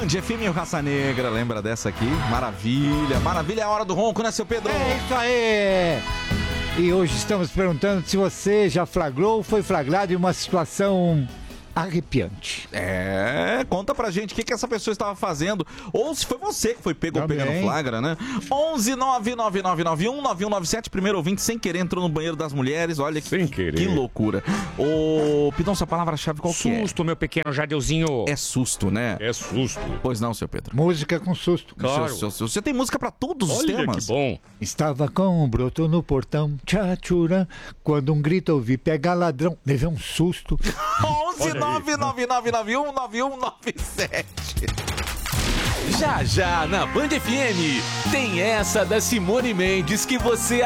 Band FM Raça Negra, lembra dessa aqui? Maravilha, maravilha, é a hora do ronco, né, seu Pedro? É isso aí! E hoje estamos perguntando se você já flagrou ou foi flagrado em uma situação arrepiante. Conta pra gente o que essa pessoa estava fazendo, ou se foi você que foi pego ou Também. pegando flagra, né? 11-99991-9197, primeiro ouvinte, sem querer, entrou no banheiro das mulheres, olha Sem querer. Que loucura. Ô, Pidão, sua palavra-chave qual que é? Susto, meu pequeno Jadeuzinho. É susto, né? É susto. Pois não, seu Pedro? Música com susto. Claro. Você tem música pra todos os Olha temas? que bom. Estava com um broto no portão, tchachura, quando um grito ouvi, pega ladrão, levei um susto. 11-99991-9197. Já já na Band FM tem essa da Simone Mendes que você